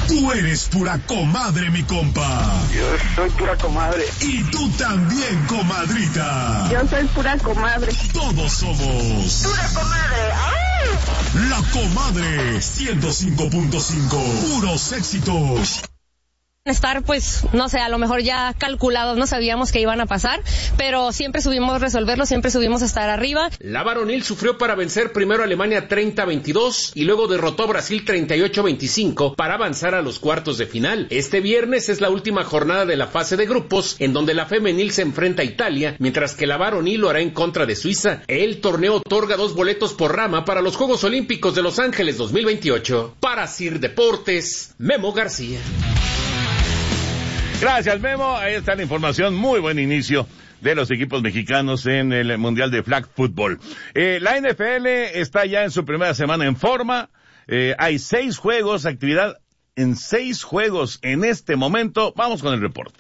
Tú eres pura comadre, mi compa. Yo soy pura comadre. Y tú también, comadrita. Yo soy pura comadre. Todos somos pura comadre. ¡Ay! La Comadre 105.5. Puros éxitos. Estar, pues, no sé, a lo mejor ya calculados, no sabíamos que iban a pasar, pero siempre subimos resolverlo, siempre subimos estar arriba. La varonil sufrió para vencer primero a Alemania 30-22 y luego derrotó a Brasil 38-25 para avanzar a los cuartos de final. Este viernes es la última jornada de la fase de grupos, en donde la femenil se enfrenta a Italia, mientras que la varonil lo hará en contra de Suiza. El torneo otorga 2 boletos por rama para los Juegos Olímpicos de Los Ángeles 2028. Para Sir Deportes, Memo García. Gracias, Memo. Ahí está la información. Muy buen inicio de los equipos mexicanos en el Mundial de Flag Football. La NFL está ya en su primera semana en forma. Hay 6 juegos, actividad en 6 juegos en este momento. Vamos con el reporte.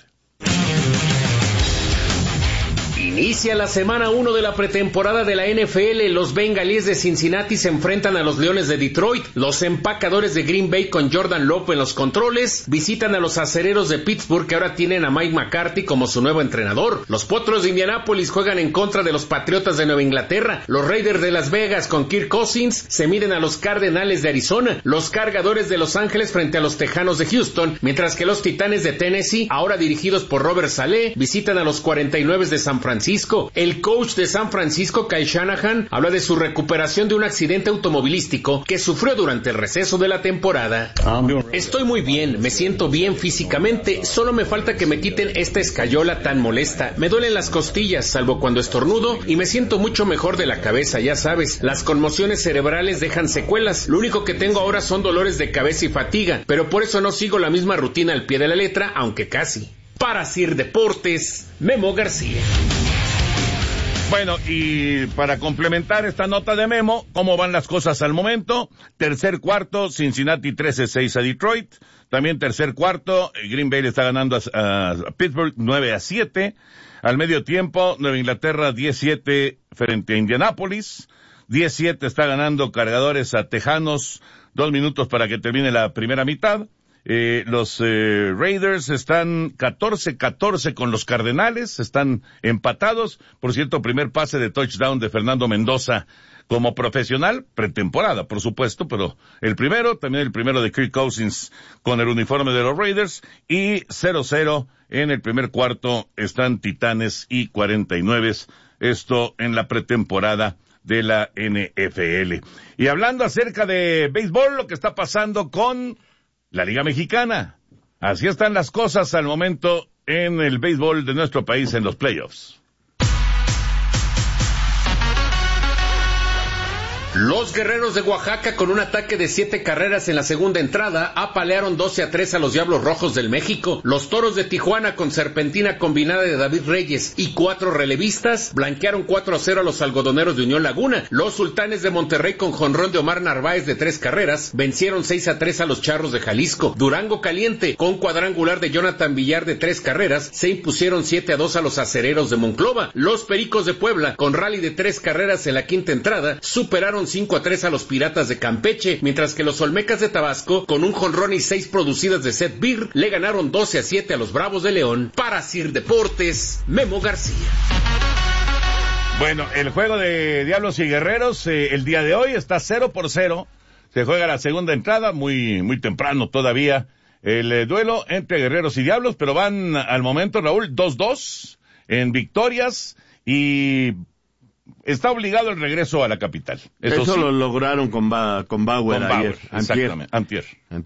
Inicia la semana 1 de la pretemporada de la NFL. Los Bengalíes de Cincinnati se enfrentan a los Leones de Detroit. Los Empacadores de Green Bay con Jordan Love en los controles visitan a los Acereros de Pittsburgh, que ahora tienen a Mike McCarthy como su nuevo entrenador. Los Potros de Indianápolis juegan en contra de los Patriotas de Nueva Inglaterra. Los Raiders de Las Vegas con Kirk Cousins se miden a los Cardenales de Arizona. Los Cargadores de Los Ángeles frente a los Tejanos de Houston, mientras que los Titanes de Tennessee, ahora dirigidos por Robert Saleh, visitan a los 49 de San Francisco. El coach de San Francisco, Kyle Shanahan, habla de su recuperación de un accidente automovilístico que sufrió durante el receso de la temporada. Estoy muy bien, me siento bien físicamente, solo me falta que me quiten esta escayola tan molesta. Me duelen las costillas, salvo cuando estornudo, y me siento mucho mejor de la cabeza, ya sabes. Las conmociones cerebrales dejan secuelas. Lo único que tengo ahora son dolores de cabeza y fatiga, pero por eso no sigo la misma rutina al pie de la letra, aunque casi. Para Sir Deportes, Memo García. Bueno, y para complementar esta nota de Memo, ¿cómo van las cosas al momento? Tercer cuarto, Cincinnati 13-6 a Detroit. También tercer cuarto, Green Bay le está ganando a Pittsburgh 9-7. Al medio tiempo, Nueva Inglaterra 17 frente a Indianápolis. 17 está ganando Cargadores a Tejanos. 2 minutos para que termine la primera mitad. Los Raiders están 14-14 con los Cardenales, están empatados. Por cierto, primer pase de touchdown de Fernando Mendoza como profesional, pretemporada, por supuesto, pero el primero, también el primero de Kirk Cousins con el uniforme de los Raiders, y 0-0 en el primer cuarto están Titanes y 49, esto en la pretemporada de la NFL. Y hablando acerca de béisbol, lo que está pasando con la Liga Mexicana. Así están las cosas al momento en el béisbol de nuestro país en los playoffs. Los Guerreros de Oaxaca, con un ataque de 7 carreras en la segunda entrada, apalearon 12-3 a los Diablos Rojos del México. Los Toros de Tijuana, con serpentina combinada de David Reyes y 4 relevistas, blanquearon 4-0 a los Algodoneros de Unión Laguna. Los Sultanes de Monterrey, con jonrón de Omar Narváez de 3 carreras, vencieron 6-3 a los Charros de Jalisco. Durango Caliente, con cuadrangular de Jonathan Villar de 3 carreras, se impusieron 7-2 a los Acereros de Monclova. Los Pericos de Puebla, con rally de 3 carreras en la quinta entrada, superaron 5-3 a los Piratas de Campeche, mientras que los Olmecas de Tabasco, con un jonrón y 6 producidas de Seth Beer, le ganaron 12-7 a los Bravos de León. Para Sir Deportes, Memo García. Bueno, el juego de Diablos y Guerreros el día de hoy está 0-0. Se juega la segunda entrada, muy temprano todavía el duelo entre Guerreros y Diablos, pero van al momento, Raúl, 2-2 en victorias, y está obligado el regreso a la capital. Eso sí, lo lograron con Bauer ayer. Antier.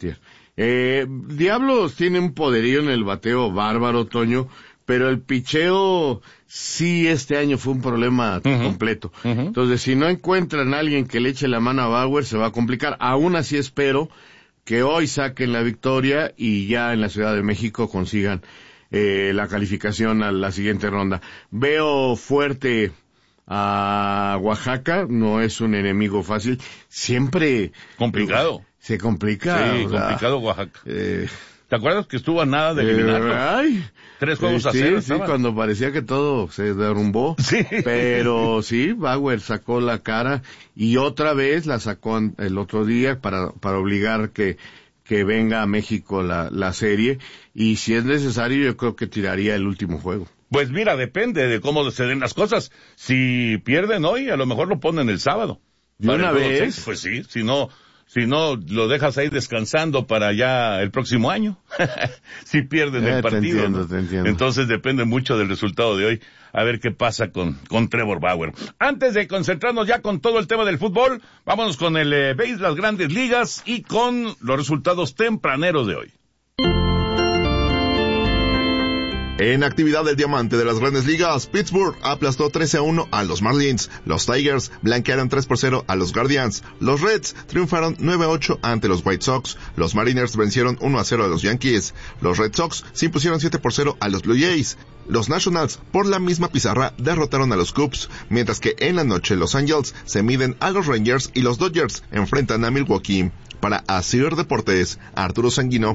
Diablos tiene un poderío en el bateo bárbaro, Toño, pero el picheo sí este año fue un problema completo. Entonces, si no encuentran a alguien que le eche la mano a Bauer, se va a complicar. Aún así espero que hoy saquen la victoria y ya en la Ciudad de México consigan la calificación a la siguiente ronda. Veo fuerte a Oaxaca, no es un enemigo fácil, siempre complicado. Se complica. Sí, complicado Oaxaca. ¿Te acuerdas que estuvo a nada de eliminarlo? 3-0. Sí, cuando parecía que todo se derrumbó. Sí. Pero sí, Bauer sacó la cara y otra vez la sacó el otro día para obligar que que venga a México la serie, y si es necesario yo creo que tiraría el último juego. Pues mira, depende de cómo se den las cosas. Si pierden hoy, a lo mejor lo ponen el sábado. ¿De una vez? Pues sí, si no, lo dejas ahí descansando para ya el próximo año. Si pierden el partido. Te entiendo. Entonces depende mucho del resultado de hoy. A ver qué pasa con Trevor Bauer. Antes de concentrarnos ya con todo el tema del fútbol, vámonos con el béis, las grandes ligas y con los resultados tempraneros de hoy. En actividad del diamante de las grandes ligas, Pittsburgh aplastó 13-1 a los Marlins. Los Tigers blanquearon 3-0 a los Guardians. Los Reds triunfaron 9-8 ante los White Sox. Los Mariners vencieron 1-0 a los Yankees. Los Red Sox se impusieron 7-0 a los Blue Jays. Los Nationals, por la misma pizarra, derrotaron a los Cubs, mientras que en la noche los Angels se miden a los Rangers y los Dodgers enfrentan a Milwaukee. Para Asir Deportes, Arturo Sanguino.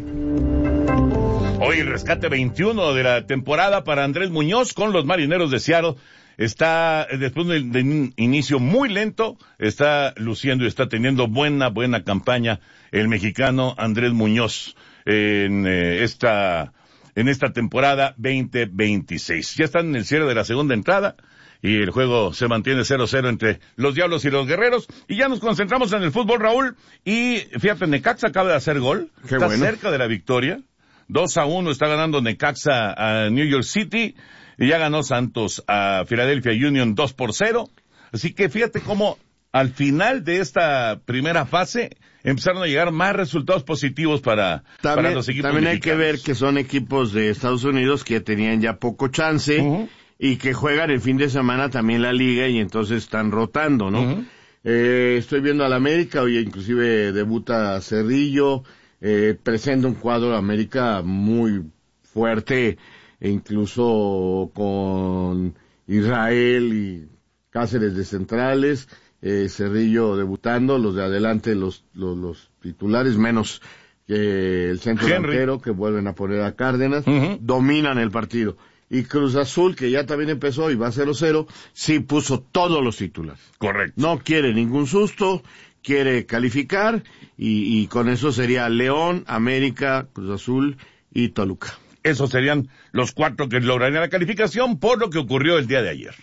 Hoy rescate 21 de la temporada para Andrés Muñoz con los Marineros de Seattle. Está, después de un inicio muy lento, está luciendo y está teniendo buena campaña el mexicano Andrés Muñoz en esta temporada 2026. Ya están en el cierre de la segunda entrada y el juego se mantiene 0-0 entre los Diablos y los Guerreros. Y ya nos concentramos en el fútbol, Raúl. Y fíjate, Necaxa acaba de hacer gol. Está cerca de la victoria. 2-1 está ganando Necaxa a New York City, y ya ganó Santos a Philadelphia Union 2-0. Así que fíjate cómo al final de esta primera fase empezaron a llegar más resultados positivos para los equipos también mexicanos. Hay que ver que son equipos de Estados Unidos que tenían ya poco chance, y que juegan el fin de semana también la liga, y entonces están rotando, ¿no? Estoy viendo al América, hoy inclusive debuta Cerrillo, presenta un cuadro de América muy fuerte, e incluso con Israel y Cáceres de centrales, Cerrillo debutando, los de adelante, los titulares, menos que el centro delantero, que vuelven a poner a Cárdenas, dominan el partido. Y Cruz Azul, que ya también empezó y va 0-0, sí puso todos los titulares. Correcto. No quiere ningún susto, quiere calificar, y con eso sería León, América, Cruz Azul y Toluca. Esos serían los 4 que lograrían la calificación por lo que ocurrió el día de ayer.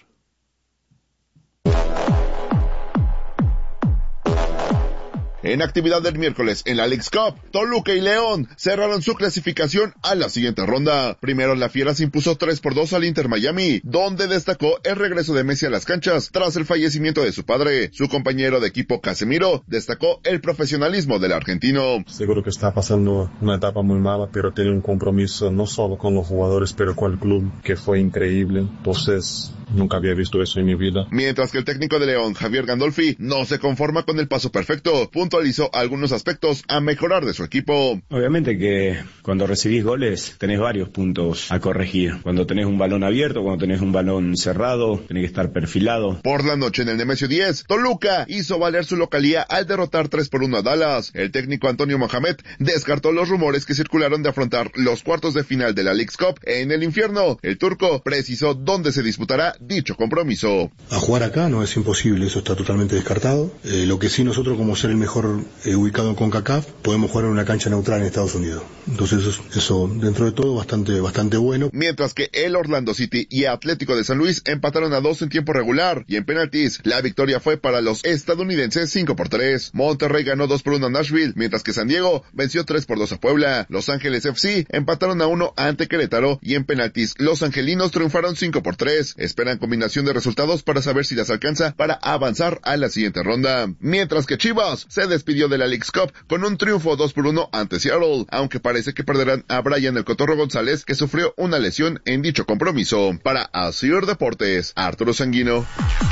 En actividad del miércoles en la Leagues Cup, Toluca y León cerraron su clasificación a la siguiente ronda. Primero la Fiera se impuso 3-2 al Inter Miami, donde destacó el regreso de Messi a las canchas tras el fallecimiento de su padre. Su compañero de equipo Casemiro destacó el profesionalismo del argentino. Seguro que está pasando una etapa muy mala, pero tiene un compromiso no solo con los jugadores, pero con el club, que fue increíble. Entonces, nunca había visto eso en mi vida. Mientras que el técnico de León, Javier Gandolfi, no se conforma con el paso perfecto, puntualizó algunos aspectos a mejorar de su equipo. Obviamente que cuando recibís goles tenés varios puntos a corregir. Cuando tenés un balón abierto, cuando tenés un balón cerrado, tenés que estar perfilado. Por la noche en el Nemesio 10, Toluca hizo valer su localía al derrotar 3-1 a Dallas. El técnico Antonio Mohamed descartó los rumores que circularon de afrontar los cuartos de final de la Leagues Cup en el infierno. El turco precisó dónde se disputará dicho compromiso. A jugar acá no es imposible, eso está totalmente descartado. Lo que sí, nosotros, como ser el mejor ubicado en CONCACAF, podemos jugar en una cancha neutral en Estados Unidos. Entonces eso dentro de todo bastante bueno. Mientras que el Orlando City y Atlético de San Luis empataron a 2 en tiempo regular, y en penaltis la victoria fue para los estadounidenses 5-3. Monterrey ganó 2-1 a Nashville, mientras que San Diego venció 3-2 a Puebla. Los Ángeles FC empataron a 1 ante Querétaro, y en penaltis los angelinos triunfaron 5-3. Esperan combinación de resultados para saber si las alcanza para avanzar a la siguiente ronda. Mientras que Chivas se despidió de la Leagues Cup con un triunfo 2-1 ante Seattle, aunque parece que perderán a Brian el Cotorro González, que sufrió una lesión en dicho compromiso. Para Asir Deportes, Arturo Sanguino.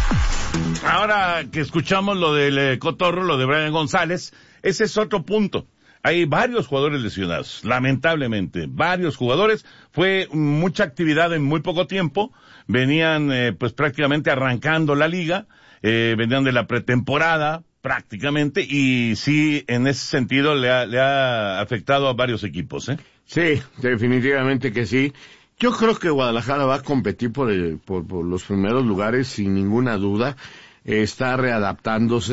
Ahora que escuchamos lo del Cotorro, lo de Brian González, ese es otro punto. Hay varios jugadores lesionados, lamentablemente, varios jugadores. Fue mucha actividad en muy poco tiempo. Venían pues prácticamente arrancando la liga, venían de la pretemporada prácticamente, y sí, en ese sentido le ha afectado a varios equipos, ¿eh? Sí, definitivamente que sí. Yo creo que Guadalajara va a competir por los primeros lugares sin ninguna duda. Está readaptándose.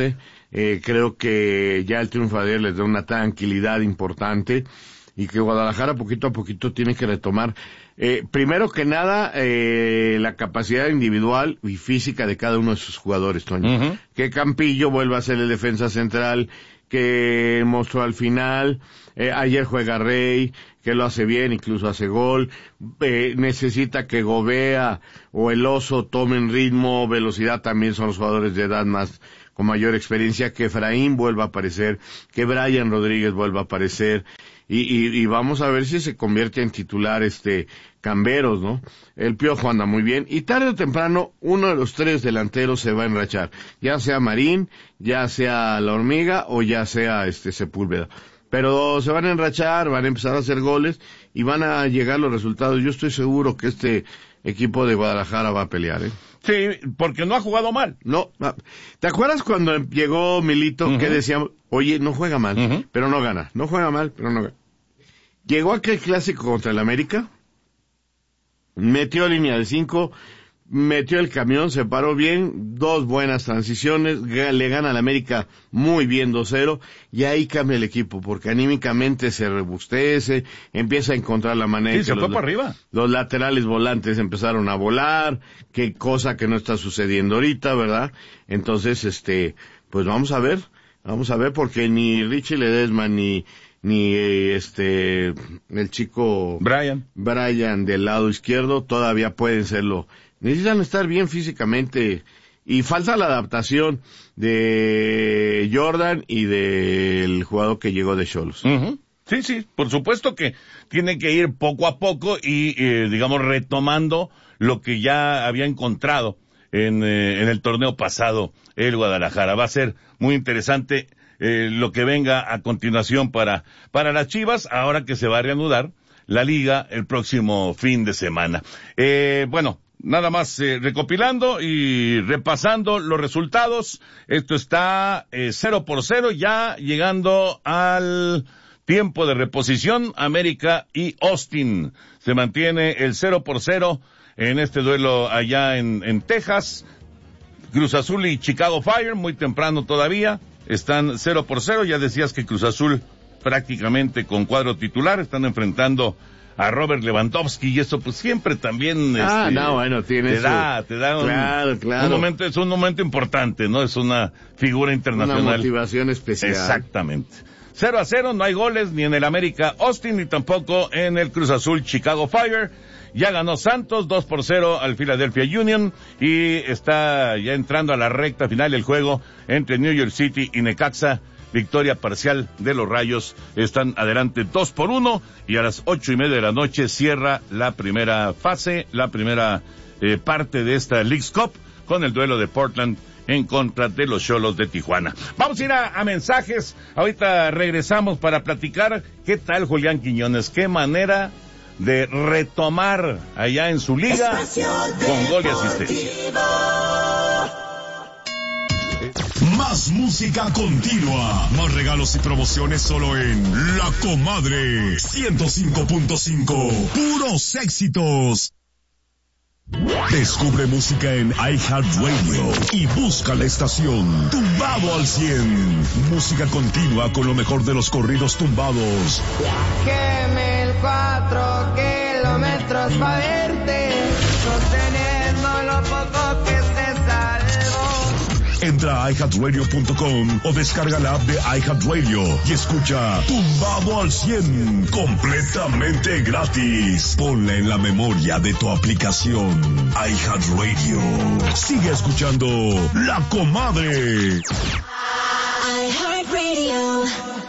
Creo que ya el triunfo de ayer les da una tranquilidad importante y que Guadalajara poquito a poquito tiene que retomar, primero que nada, la capacidad individual y física de cada uno de sus jugadores, Toño. Que Campillo vuelva a ser el defensa central que mostró al final, ayer juega Rey, que lo hace bien, incluso hace gol, necesita que Gobea o el Oso tomen ritmo, velocidad, también son los jugadores de edad más, con mayor experiencia, que Efraín vuelva a aparecer, que Brian Rodríguez vuelva a aparecer, y vamos a ver si se convierte en titular Camberos, ¿no? El Piojo anda muy bien, y tarde o temprano uno de los tres delanteros se va a enrachar, ya sea Marín, ya sea La Hormiga, o ya sea Sepúlveda. Pero se van a enrachar, van a empezar a hacer goles, y van a llegar los resultados. Yo estoy seguro que este equipo de Guadalajara va a pelear, Sí, porque no ha jugado mal. No. ¿Te acuerdas cuando llegó Milito que decíamos, oye, no juega mal, pero no gana? No juega mal, pero no gana. Llegó aquel clásico contra el América, metió línea de 5, metió el camión, se paró bien, 2 buenas transiciones, le gana al América muy bien 2-0, y ahí cambia el equipo, porque anímicamente se rebustece, empieza a encontrar la manera. Sí, se fue para arriba. Los laterales volantes empezaron a volar, qué cosa que no está sucediendo ahorita, ¿verdad? Entonces, pues vamos a ver, porque ni Richie Ledesma, ni el chico Brian del lado izquierdo todavía pueden serlo. Necesitan estar bien físicamente, y falta la adaptación de Jordan y del jugador que llegó de Xolos. Sí, por supuesto que tiene que ir poco a poco y, digamos, retomando lo que ya había encontrado en el torneo pasado el Guadalajara. Va a ser muy interesante lo que venga a continuación para las Chivas, ahora que se va a reanudar la liga el próximo fin de semana. Bueno, nada más recopilando y repasando los resultados. Esto está 0-0, ya llegando al tiempo de reposición. América y Austin, se mantiene el 0-0 en este duelo allá en Texas. Cruz Azul y Chicago Fire, muy temprano todavía, están 0-0. Ya decías que Cruz Azul prácticamente con cuadro titular, están enfrentando a Robert Lewandowski, y eso pues siempre también te da un momento, es un momento importante, ¿no? Es una figura internacional. Una motivación especial. Exactamente. 0-0, no hay goles ni en el América Austin, ni tampoco en el Cruz Azul Chicago Fire. Ya ganó Santos 2-0 al Philadelphia Union, y está ya entrando a la recta final el juego entre New York City y Necaxa. Victoria parcial de los Rayos, están adelante 2-1, y a las 8:30 de la noche cierra la primera fase, la primera parte de esta Leagues Cup, con el duelo de Portland en contra de los Xolos de Tijuana. Vamos a ir a mensajes, ahorita regresamos para platicar. ¿Qué tal Julián Quiñones? ¿Qué manera de retomar allá en su liga con gol y asistencia? Más música continua, más regalos y promociones solo en La Comadre 105.5, puros éxitos. Descubre música en iHeartRadio y busca la estación Tumbado al 100. Música continua con lo mejor de los corridos tumbados. Viajé 1004 kilómetros para verte, sosteniendo lo poco que se salvó. Entra a iHeartRadio.com o descarga la app de iHeartRadio y escucha Tumbado al 100 completamente gratis. Ponla en la memoria de tu aplicación iHeartRadio. Sigue escuchando La Comadre. iHeartRadio.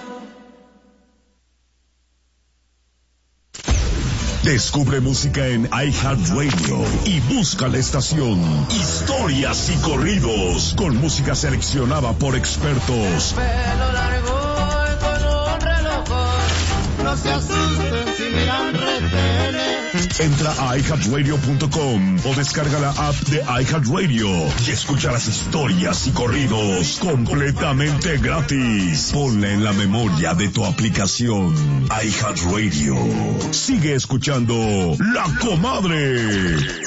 Descubre música en iHeartRadio y busca la estación Historias y Corridos, con música seleccionada por expertos. Pelo largo y con un reloj, no se asusten si miran retenes. Entra a iHeartRadio.com o descarga la app de iHeartRadio y escucha las historias y corridos completamente gratis. Ponla en la memoria de tu aplicación iHeartRadio. Sigue escuchando La Comadre.